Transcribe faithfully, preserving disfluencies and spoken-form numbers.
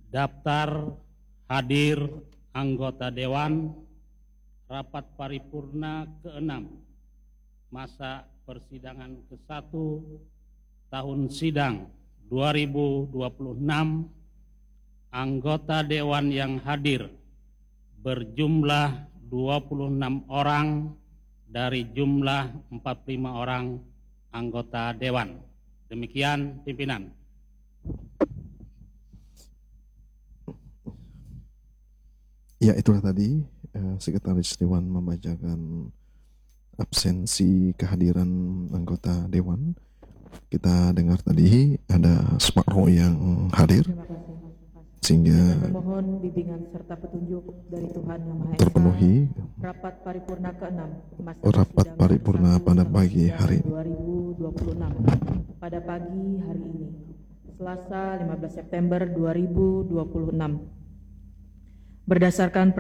Daftar hadir anggota Dewan rapat paripurna keenam masa persidangan ke satu tahun sidang dua ribu dua puluh enam. Anggota Dewan yang hadir berjumlah dua puluh enam orang dari jumlah empat puluh lima orang anggota Dewan. Demikian pimpinan. Ya, itulah tadi eh, Sekretaris Dewan membacakan absensi kehadiran anggota Dewan. Kita dengar tadi ada Smakro yang hadir, sehingga memohon bimbingan serta petunjuk dari Tuhan Yang Maha Esa. terpenuhi Rapat paripurna keenam masa rapat sidang paripurna satu pada sampai pagi sembilan hari dua ribu dua puluh enam pada pagi hari ini, Selasa lima belas September dua ribu dua puluh enam. Berdasarkan